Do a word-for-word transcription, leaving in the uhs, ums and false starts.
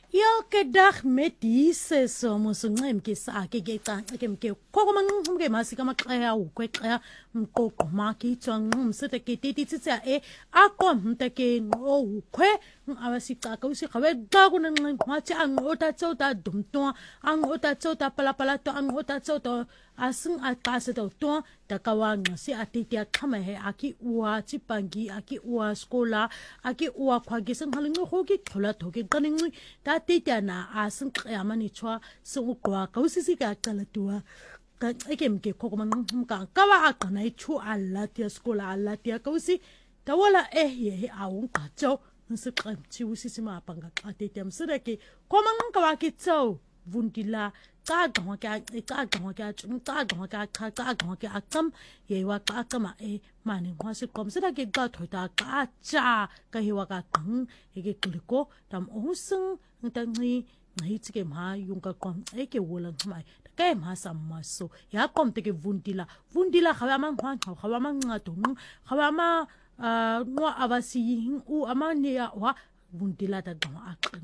Elke dag met Jesus musuncemke sakhe ke canke mke khoko manqumke masika maqeya ukweqeya mqoqo maki tsanqumsete ke titi tsitsa e aqomte ke ngo ukwe abasicaka usigawe xa kunanqenqa ngathi anqota tsota dumto anqota tsota palapala to anqota tsota asing aqase to to takawanqa si atiti aqhama he aki uwa tsipangi aki uwa skola aki uwa khwagi singhalinqo khoki xola thoke qaninqi tatitana asing qyamani chwa singqwa ka usisika aqala tuwa ka eke mke khoko manqumka kawa aqana ichu allati skola allati ka usi tawala ehye awunqatso nsiqamthi usisima panga xatete msireke khoma nqa wakitso vundila caca ngaka caca ngaka caca ngaka caca ngaka aqam yewa qaqama e mani ngwasi qomsela ke xa thoita qacha ka hewa ka qang eke qliko tam usung ntanci ngaithi ke ma yunga qom eke wola nxmai ke ma sammaso ya qomte ke vundila vundila khawa manqwa khawa manqato khawa ma nwa abasiyin u amane wa vundila ta gama